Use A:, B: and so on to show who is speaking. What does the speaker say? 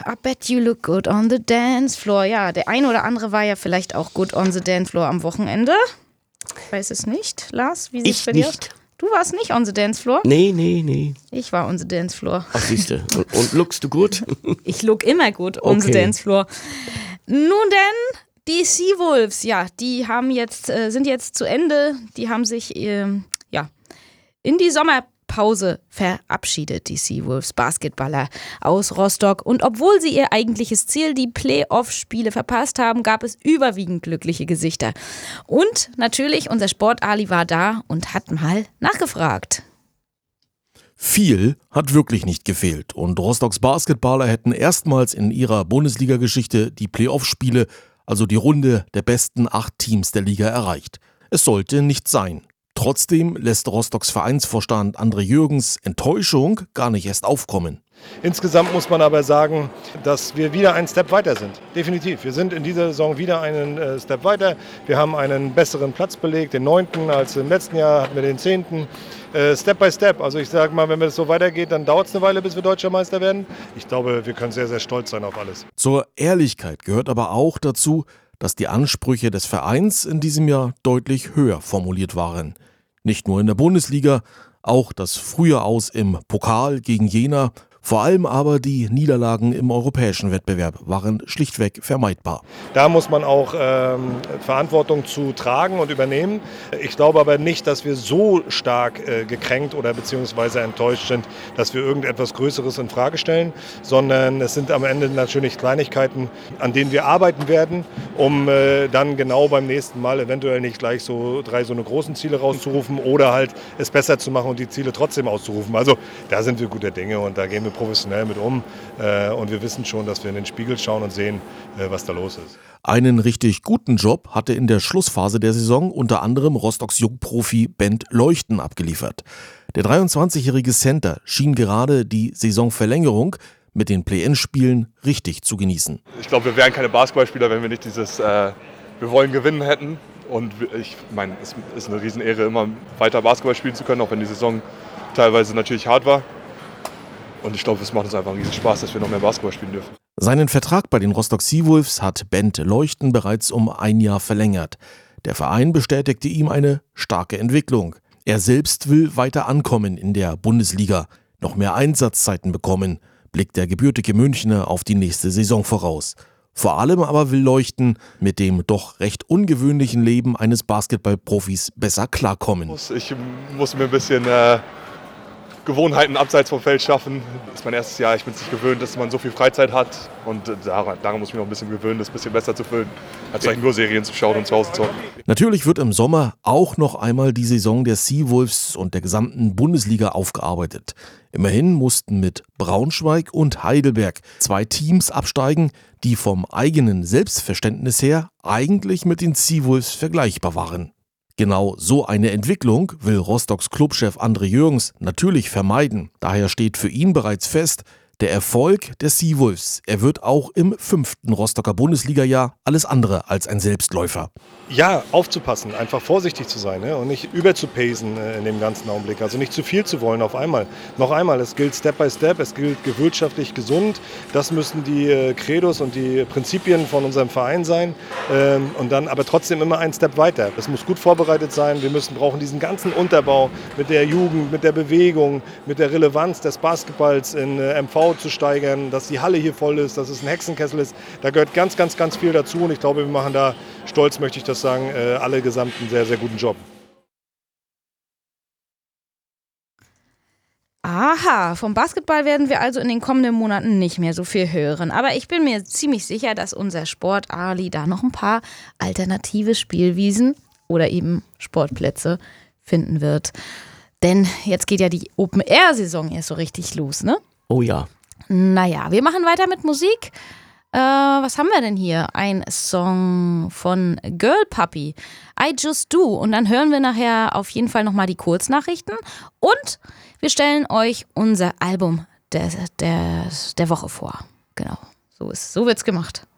A: I bet you look good on the dance floor. Ja, der ein oder andere war ja vielleicht auch good on the dance floor am Wochenende. Ich weiß es nicht. Lars, wie sieht's bei dir aus? Du warst nicht on the dance floor?
B: Nee.
A: Ich war on the dance floor.
B: Ach, siehste. Und lookst du gut?
A: Ich look immer gut on the dance floor. Nun denn, die Seawolves, ja, die sind jetzt zu Ende. Die haben sich in die Sommerpause verabschiedet, die Seawolves Basketballer aus Rostock. Und obwohl sie ihr eigentliches Ziel, die Playoff-Spiele, verpasst haben, gab es überwiegend glückliche Gesichter. Und natürlich, unser Sport-Ali war da und hat mal nachgefragt.
C: Viel hat wirklich nicht gefehlt und Rostocks Basketballer hätten erstmals in ihrer Bundesliga-Geschichte die Playoff-Spiele, also die Runde der besten 8 Teams der Liga, erreicht. Es sollte nicht sein. Trotzdem lässt Rostocks Vereinsvorstand André Jürgens Enttäuschung gar nicht erst aufkommen.
D: Insgesamt muss man aber sagen, dass wir wieder einen Step weiter sind. Definitiv. Wir sind in dieser Saison wieder einen Step weiter. Wir haben einen besseren Platz belegt, den 9. als im letzten Jahr hatten wir den 10. Step by Step. Also ich sage mal, wenn es so weitergeht, dann dauert es eine Weile, bis wir Deutscher Meister werden. Ich glaube, wir können sehr, sehr stolz sein auf alles.
C: Zur Ehrlichkeit gehört aber auch dazu, dass die Ansprüche des Vereins in diesem Jahr deutlich höher formuliert waren. Nicht nur in der Bundesliga, auch das frühe Aus im Pokal gegen Jena, vor allem aber die Niederlagen im europäischen Wettbewerb waren schlichtweg vermeidbar.
D: Da muss man auch Verantwortung zu tragen und übernehmen. Ich glaube aber nicht, dass wir so stark gekränkt oder beziehungsweise enttäuscht sind, dass wir irgendetwas Größeres in Frage stellen, sondern es sind am Ende natürlich Kleinigkeiten, an denen wir arbeiten werden, um dann genau beim nächsten Mal eventuell nicht gleich so eine großen Ziele rauszurufen oder halt es besser zu machen und die Ziele trotzdem auszurufen. Also da sind wir guter Dinge und da gehen wir professionell mit um und wir wissen schon, dass wir in den Spiegel schauen und sehen, was da los ist.
C: Einen richtig guten Job hatte in der Schlussphase der Saison unter anderem Rostocks Jungprofi Bent Leuchten abgeliefert. Der 23-jährige Center schien gerade die Saisonverlängerung mit den Play-In-Spielen richtig zu genießen.
E: Ich glaube, wir wären keine Basketballspieler, wenn wir nicht dieses wir wollen gewinnen hätten. Und ich meine, es ist eine Riesenehre, immer weiter Basketball spielen zu können, auch wenn die Saison teilweise natürlich hart war. Und ich glaube, es macht uns einfach einen riesen Spaß, dass wir noch mehr Basketball spielen dürfen.
C: Seinen Vertrag bei den Rostock Seawolves hat Bent Leuchten bereits um 1 Jahr verlängert. Der Verein bestätigte ihm eine starke Entwicklung. Er selbst will weiter ankommen in der Bundesliga, noch mehr Einsatzzeiten bekommen, blickt der gebürtige Münchner auf die nächste Saison voraus. Vor allem aber will Leuchten mit dem doch recht ungewöhnlichen Leben eines Basketballprofis besser klarkommen.
E: Ich muss mir ein bisschen Gewohnheiten abseits vom Feld schaffen. Das ist mein erstes Jahr, ich bin es nicht gewöhnt, dass man so viel Freizeit hat und daran muss ich mich noch ein bisschen gewöhnen, das ein bisschen besser zu füllen, als vielleicht nur Serien zu schauen und zu Hause zu hocken.
C: Natürlich wird im Sommer auch noch einmal die Saison der Seawolves und der gesamten Bundesliga aufgearbeitet. Immerhin mussten mit Braunschweig und Heidelberg 2 Teams absteigen, die vom eigenen Selbstverständnis her eigentlich mit den Seawolves vergleichbar waren. Genau so eine Entwicklung will Rostocks Clubchef André Jürgens natürlich vermeiden. Daher steht für ihn bereits fest, der Erfolg der Seawolves, er wird auch im 5. Rostocker Bundesliga-Jahr alles andere als ein Selbstläufer.
D: Ja, aufzupassen, einfach vorsichtig zu sein, ne? Und nicht überzupacen in dem ganzen Augenblick. Also nicht zu viel zu wollen auf einmal. Noch einmal, es gilt Step by Step, es gilt wirtschaftlich gesund. Das müssen die Credos und die Prinzipien von unserem Verein sein. Und dann aber trotzdem immer einen Step weiter. Es muss gut vorbereitet sein. Wir brauchen diesen ganzen Unterbau mit der Jugend, mit der Bewegung, mit der Relevanz des Basketballs in MV zu steigern, dass die Halle hier voll ist, dass es ein Hexenkessel ist. Da gehört ganz, ganz, ganz viel dazu und ich glaube, wir machen da, stolz möchte ich das sagen, alle gesamt einen sehr, sehr guten Job.
A: Aha, vom Basketball werden wir also in den kommenden Monaten nicht mehr so viel hören. Aber ich bin mir ziemlich sicher, dass unser Sport-Ali da noch ein paar alternative Spielwiesen oder eben Sportplätze finden wird. Denn jetzt geht ja die Open-Air-Saison erst so richtig los, ne?
B: Oh ja.
A: Naja, wir machen weiter mit Musik. Was haben wir denn hier? Ein Song von Girl Puppy, I Just Do. Und dann hören wir nachher auf jeden Fall nochmal die Kurznachrichten. Und wir stellen euch unser Album der Woche vor. Genau, so wird's gemacht.